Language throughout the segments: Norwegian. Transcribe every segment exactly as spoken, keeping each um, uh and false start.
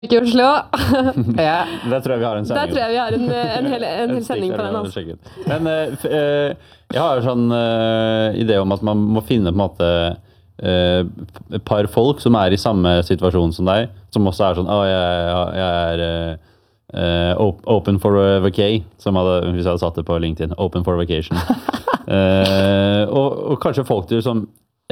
Ikke i Oslo. Ja. Der tror jeg vi har en sending. Der tror jeg vi har en, en, hel, en hel sending på den. Altså. Men uh, jeg har jo sånn uh, idé om at man må finne på en måte uh, et par folk som er i samme situasjon som deg, som også er sånn, å, jeg, jeg er uh, open for a vacay, som hadde, hvis jeg hadde satt det på LinkedIn, open for vacation. uh, og, og kanskje folk du som,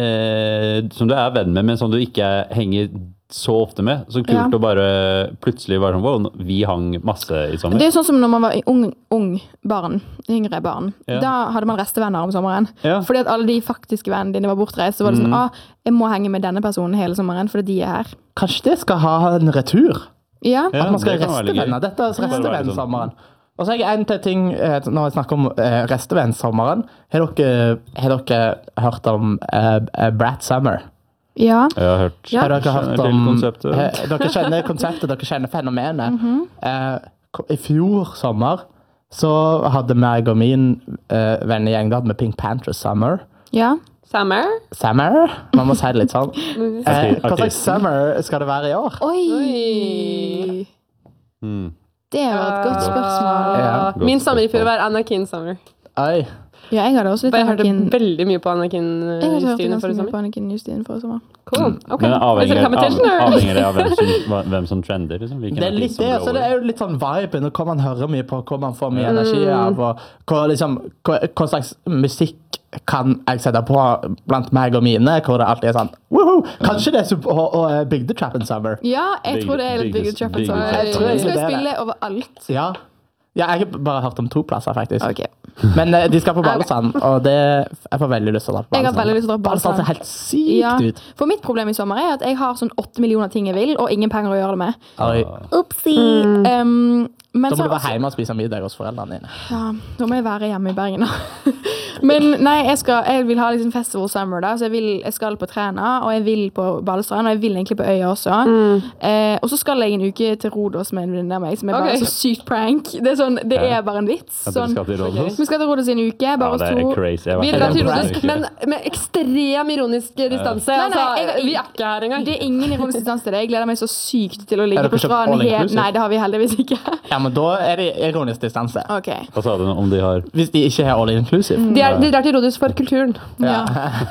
uh, som du er venn med, men som du ikke henger så ofte med, så kult ja. Å bare plutselig være sånn, wow, vi hang masse i sommer. Det er sånn som når man var ung, ung barn, yngre barn, ja. Da hadde man restevenner om sommeren, ja. Fordi at alle de faktiske vennene dine var bortreist, så var det sånn, mm. ah, jeg må henge med denne personen hele sommeren, fordi de er her. Kanskje det skal ha en retur? Ja. At man skal restevenner, dette er restevenn-sommeren. Og så har jeg en til ting, når jeg snakker om eh, restevenn-sommeren, har dere, har dere hørt om eh, Brat Summer? Ja. Jeg har hørt, ja. Har dere hørt om konseptet? He, dere kjenner konseptet, dere kjenner fenomenet. Mm-hmm. eh, I fjor sommer så hadde meg og min eh, vennegjeng da med Pink Panthers Summer. Ja. Summer? Summer? Man må si det litt sånn. eh, hva slags summer skal det være i år? Oi! Oi. Mm. Det var et godt spørsmål. Ja. Min sommer i fjor var Anakin Summer. Oi. Ja, jeg hadde også litt jeg Anakin. Jeg hørte veldig mye på Anakin Justine for sommer. På Anakin Justine for sommer. Cool. Ok. Men avhenger, av, avhenger det av hvem som, hvem som trender? Liksom? Det er litt det, så det er jo litt sånn vibe, når man hører mye på hva man får mye energi av, og hva, liksom, hva, hva slags musikk kan jeg sette på blant meg og mine, hvor det alltid er sånn, woohoo, kanskje det er sub- og, og Big the Trap in Summer. Ja, jeg tror det er litt Big the Trap in Summer. Jeg tror jeg skal spille overalt. Ja. Ja, jeg har bare hørt om to plasser, faktisk. Okay. Men uh, de skal på Balestrand, og det, jeg får veldig lyst til å dra på Balestrand. Jeg har veldig lyst til å dra på Balestrand. Balestrand ser helt sykt ja. Ut. For mitt problem i sommer er at jeg har sånn åtte millioner ting jeg vil, og ingen penger å gjøre det med. Oi. Oopsie. Mm. Um, men da må så, du være hjemme og spise middag hos foreldrene dine. Ja, da må jeg være hjemme i Bergen da. Men nei, jeg, skal, jeg vil ha liksom festival summer da, så jeg, vil, jeg skal på Træna, og jeg vil på Balestrand, og jeg vil egentlig på Øya også. Mm. Eh, og så skal jeg en uke til Rodos med en venninne av meg, som er okay. Bare så sykt prank. Det er, sånn, det er bare en vits. Sånn. Skal til Rodos? Vi skal til Rodos i en uke, bare ja, det er to. Crazy. Vi drar til Rodos, men med ekstrem ironisk distanse. Nei, nei, jeg, altså, vi er ikke her engang. Det er ingen ironisk distanse til det. Jeg gleder meg så sykt til å ligge på stranden helt. Nei, det har vi heldigvis ikke. Ja, men da er det ironisk distanse. Ok. Hva sa du om de har? Hvis de ikke har all inclusive. Mm. De, er, de drar til Rodos for kulturen. Ja.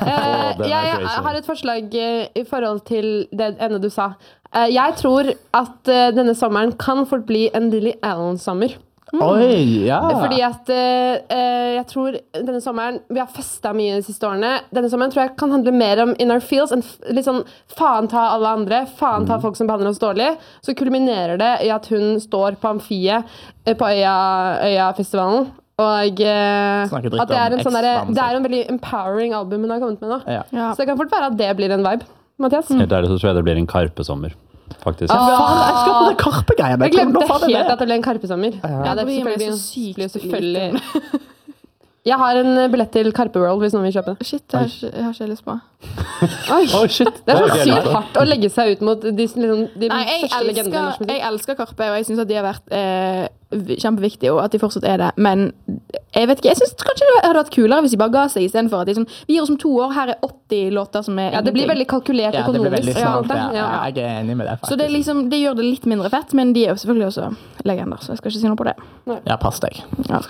eh, jeg har et forslag i forhold til det ene du sa. Eh, jeg tror at eh, denne sommeren kan fort bli en Lily Allen-sommer. Mm. Oi, ja. Fordi at eh, jeg tror denne sommeren, vi har festet mye de siste årene, denne sommeren tror jeg kan handle mer om inner feels, en litt sånn faen ta alle andre, faen ta folk som behandler oss dårlig, så kulminerer det i at hun står på amfiet eh, på Øya, Øya-festivalen, og eh, at det er en sånn der, det er en veldig empowering album hun har kommet med nå. Ja. Ja. Så det kan fort være at det blir en vibe, Mathias. Helt ærlig så tror jeg det blir en Karpe-sommer. Faktisk. Ja, faen, jeg skal på det Karpe-greia. Jeg glemte helt at det ble en Karpe-sommer. Ja, ja, det er selvfølgelig en syk, selvfølgelig. Jeg har en billett til Karpe World hvis noen vil kjøpe. Shit, det har jeg, jeg har ikke lyst på. Oi, oh, shit. Det er så sykt hardt å legge seg ut mot de, liksom, de Nei, jeg største legendene. Elsker, jeg elsker Karpe, og jeg synes at de har vært eh, kjempeviktige, og at de fortsatt er det. Men jeg vet ikke, jeg synes kanskje det hadde vært kulere hvis de bare ga seg i stedet for at de, sånn, vi gir oss om to år, her er åtti låter som er ja, det blir veldig kalkulert ja, økonomisk. Det blir veldig snart, ja, ja. Ja, jeg er enig med det faktisk. Så det, liksom, det gjør det litt mindre fett, men de er jo selvfølgelig også legender, så jeg skal ikke si noe på det. Nei. Ja, pass deg. Ja.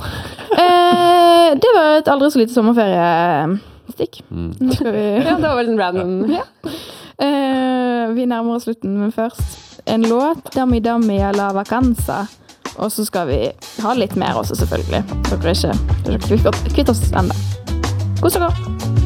eh, det var et aldri så lite sommerferie-stikk. Mm. Nå skal vi... ja, det var veldig random. ja. eh, vi nærmer oss slutten, men først en låt, Dami Dami la Vacanza. Og så skal vi ha litt mer også, selvfølgelig. Dere er ikke, dere er ikke kvitt oss enda. God sommer!